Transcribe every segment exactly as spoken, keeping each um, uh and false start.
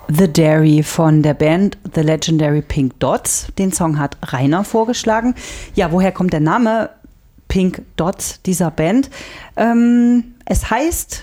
The Dairy von der Band The Legendary Pink Dots. Den Song hat Rainer vorgeschlagen. Ja, woher kommt der Name Pink Dots dieser Band? Ähm, es heißt,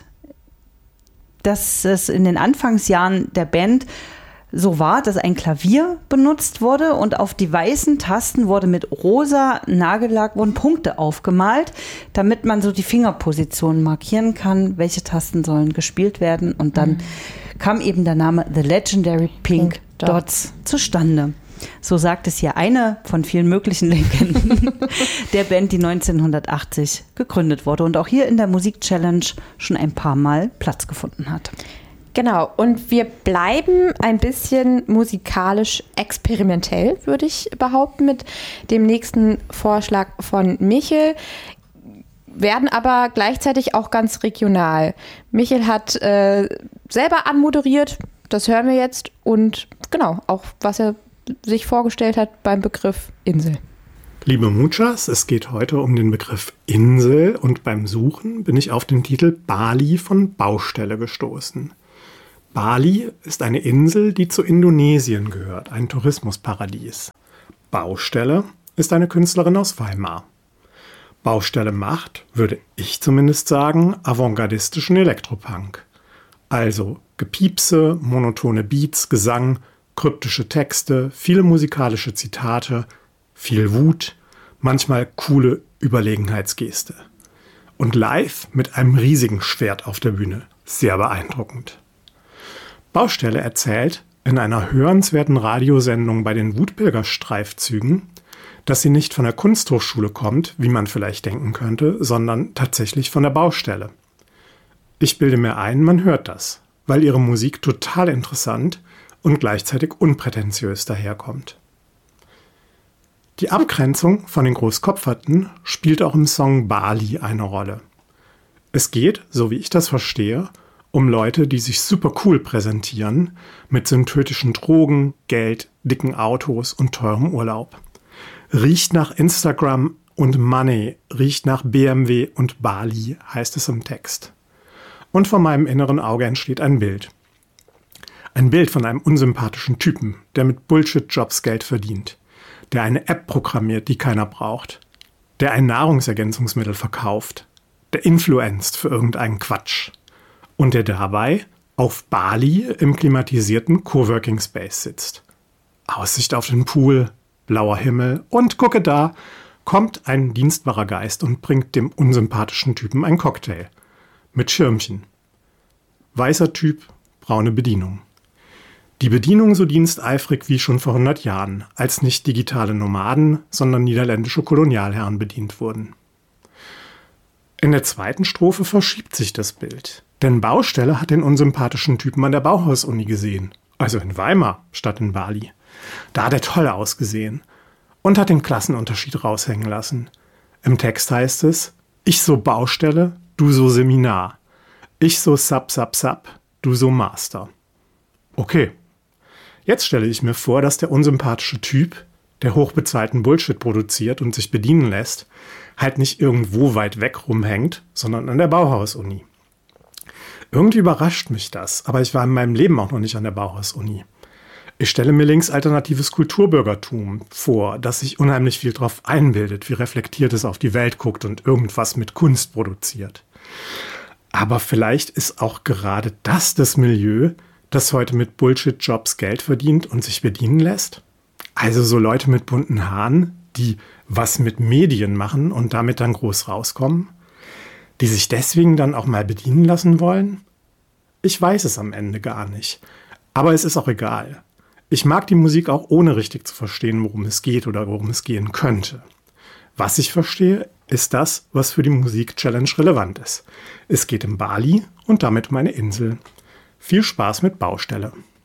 dass es in den Anfangsjahren der Band so war, dass ein Klavier benutzt wurde und auf die weißen Tasten wurde mit rosa Nagellack wurden Punkte aufgemalt, damit man so die Fingerpositionen markieren kann, welche Tasten sollen gespielt werden. Und dann mhm. kam eben der Name The Legendary Pink, Pink Dots. Dots zustande. So sagt es hier eine von vielen möglichen Legenden der Band, die neunzehnhundertachtzig gegründet wurde und auch hier in der Musik-Challenge schon ein paar Mal Platz gefunden hat. Genau, und wir bleiben ein bisschen musikalisch experimentell, würde ich behaupten, mit dem nächsten Vorschlag von Michel, werden aber gleichzeitig auch ganz regional. Michel hat äh, selber anmoderiert, das hören wir jetzt, und genau, auch was er sich vorgestellt hat beim Begriff Insel. Liebe Muchas, es geht heute um den Begriff Insel und beim Suchen bin ich auf den Titel Bali von Baustelle gestoßen. Bali ist eine Insel, die zu Indonesien gehört, ein Tourismusparadies. Baustelle ist eine Künstlerin aus Weimar. Baustelle macht, würde ich zumindest sagen, avantgardistischen Elektropunk. Also Gepiepse, monotone Beats, Gesang, kryptische Texte, viele musikalische Zitate, viel Wut, manchmal coole Überlegenheitsgeste. Und live mit einem riesigen Schwert auf der Bühne. Sehr beeindruckend. Baustelle erzählt in einer hörenswerten Radiosendung bei den Wutbürger-Streifzügen, dass sie nicht von der Kunsthochschule kommt, wie man vielleicht denken könnte, sondern tatsächlich von der Baustelle. Ich bilde mir ein, man hört das, weil ihre Musik total interessant und gleichzeitig unprätentiös daherkommt. Die Abgrenzung von den Großkopferten spielt auch im Song Bali eine Rolle. Es geht, so wie ich das verstehe, um Leute, die sich super cool präsentieren, mit synthetischen Drogen, Geld, dicken Autos und teurem Urlaub. Riecht nach Instagram und Money, riecht nach B M W und Bali, heißt es im Text. Und vor meinem inneren Auge entsteht ein Bild. Ein Bild von einem unsympathischen Typen, der mit Bullshit-Jobs Geld verdient, der eine App programmiert, die keiner braucht, der ein Nahrungsergänzungsmittel verkauft, der influenzt für irgendeinen Quatsch. Und der dabei auf Bali im klimatisierten Coworking Space sitzt. Aussicht auf den Pool, blauer Himmel und gucke da, kommt ein dienstbarer Geist und bringt dem unsympathischen Typen ein Cocktail. Mit Schirmchen. Weißer Typ, braune Bedienung. Die Bedienung so diensteifrig wie schon vor hundert Jahren, als nicht digitale Nomaden, sondern niederländische Kolonialherren bedient wurden. In der zweiten Strophe verschiebt sich das Bild. Denn Baustelle hat den unsympathischen Typen an der Bauhaus-Uni gesehen. Also in Weimar statt in Bali. Da hat er toll ausgesehen. Und hat den Klassenunterschied raushängen lassen. Im Text heißt es, ich so Baustelle, du so Seminar. Ich so Sub, Sub, Sub, du so Master. Okay. Jetzt stelle ich mir vor, dass der unsympathische Typ, der hochbezahlten Bullshit produziert und sich bedienen lässt, halt nicht irgendwo weit weg rumhängt, sondern an der Bauhaus-Uni. Irgendwie überrascht mich das, aber ich war in meinem Leben auch noch nicht an der Bauhaus-Uni. Ich stelle mir links alternatives Kulturbürgertum vor, das sich unheimlich viel drauf einbildet, wie reflektiert es auf die Welt guckt und irgendwas mit Kunst produziert. Aber vielleicht ist auch gerade das das Milieu, das heute mit Bullshit-Jobs Geld verdient und sich bedienen lässt? Also so Leute mit bunten Haaren, die was mit Medien machen und damit dann groß rauskommen? Die sich deswegen dann auch mal bedienen lassen wollen? Ich weiß es am Ende gar nicht. Aber es ist auch egal. Ich mag die Musik auch ohne richtig zu verstehen, worum es geht oder worum es gehen könnte. Was ich verstehe, ist das, was für die Musik-Challenge relevant ist. Es geht um Bali und damit um eine Insel. Viel Spaß mit Baustelle.